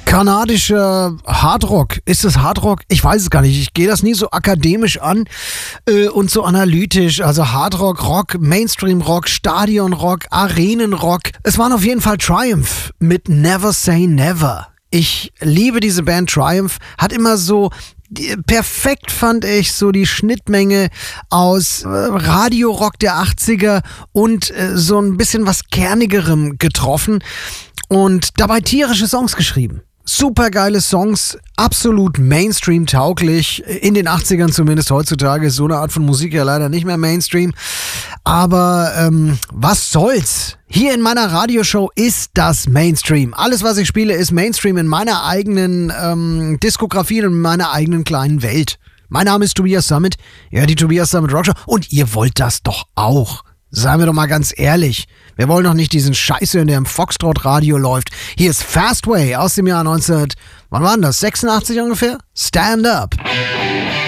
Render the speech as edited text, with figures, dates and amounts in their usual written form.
Kanadischer Hardrock. Ist es Hardrock? Ich weiß es gar nicht. Ich gehe das nie so akademisch an und so analytisch. Also Hardrock, Rock, Mainstream-Rock, Stadion-Rock, Arenen-Rock. Es waren auf jeden Fall Triumph mit Never Say Never. Ich liebe diese Band Triumph. Hat immer so perfekt, fand ich, so die Schnittmenge aus Radiorock der 80er und so ein bisschen was Kernigerem getroffen und dabei tierische Songs geschrieben. Super geile Songs, absolut Mainstream-tauglich, in den 80ern zumindest. Heutzutage ist so eine Art von Musik ja leider nicht mehr Mainstream. Aber was soll's? Hier in meiner Radioshow ist das Mainstream. Alles, was ich spiele, ist Mainstream in meiner eigenen Diskografie und in meiner eigenen kleinen Welt. Mein Name ist Tobias Summit, ja, die Tobias Summit Rockshow. Und ihr wollt das doch auch. Seien wir doch mal ganz ehrlich. Wir wollen doch nicht diesen Scheiß hören, der im Foxtrot-Radio läuft. Hier ist Fastway aus dem Jahr 19... Wann war denn das? 86 ungefähr? Stand Up.